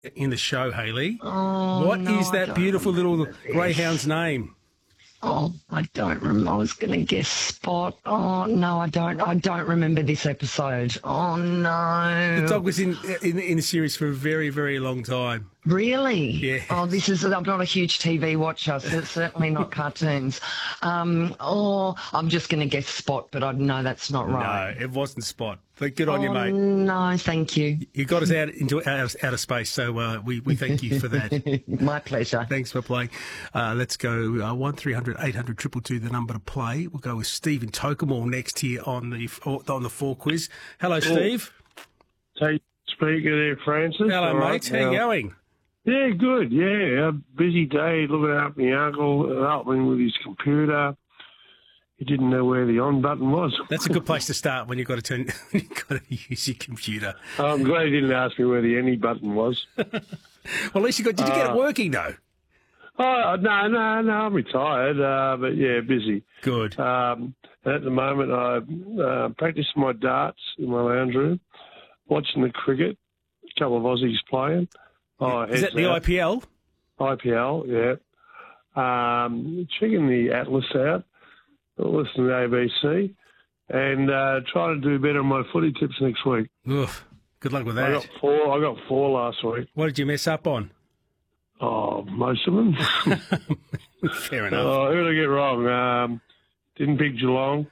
in the show, Hayley. Oh, What no, is I that don't beautiful little remember this. greyhound's name? Oh, I don't remember. I was going to guess Spot. Oh, no, I don't. I don't remember this episode. Oh, no. The dog was in the series for a very, very long time. Really? Yeah. Oh, I'm not a huge TV watcher, so it's certainly not cartoons. I'm just going to guess Spot, but I know that's not right. No, it wasn't Spot. But good on you, mate. No, thank you. You got us out of space, so we thank you for that. My pleasure. Thanks for playing. Let's go 1300 800 222, the number to play. We'll go with Steve in Tokemore next here on the 4 quiz. Hello, Steve. Speaker there, Francis. Hello, mate. How you going? Yeah, good. Yeah, a busy day looking after my uncle, helping with his computer. He didn't know where the on button was. That's a good place to start when you've got to use your computer. I'm glad he didn't ask me where the any button was. Well, at least did you get it working though? Oh, no, I'm retired, but yeah, busy. Good. At the moment, I practice my darts in my lounge room, watching the cricket, a couple of Aussies playing. Is that the IPL? IPL, yeah. Checking the Atlas out, listening to the ABC, and trying to do better on my footy tips next week. Oof, good luck with that. I got four last week. What did you mess up on? Oh, most of them. Fair enough. Who did I get wrong? Didn't pick Geelong.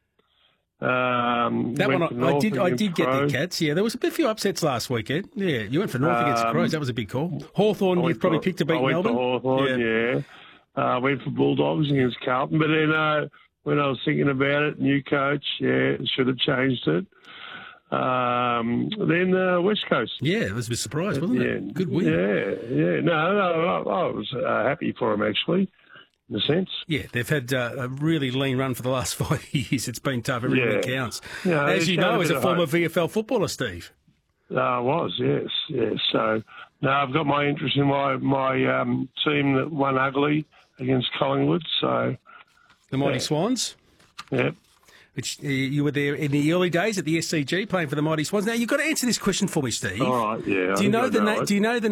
That one I did get the Cats. Yeah, there was a few upsets last weekend. Yeah, you went for North against the Crows. That was a big call. Hawthorn, you've probably picked to beat Melbourne. I went for Hawthorn, yeah. Went for Bulldogs against Carlton. But then when I was thinking about it, new coach, should have changed it. Then West Coast. Yeah, it was a surprise, wasn't it? Good win. Yeah. No, I was happy for them, actually. In a sense. Yeah, they've had a really lean run for the last 5 years. It's been tough. Everything counts. Yeah, as you know, as a former VFL footballer, Steve. I was, yes. So now I've got my interest in my team that won ugly against Collingwood. So the Mighty Swans. Yep. Which you were there in the early days at the SCG playing for the Mighty Swans. Now you've got to answer this question for me, Steve. All right. Yeah. Do you know the name?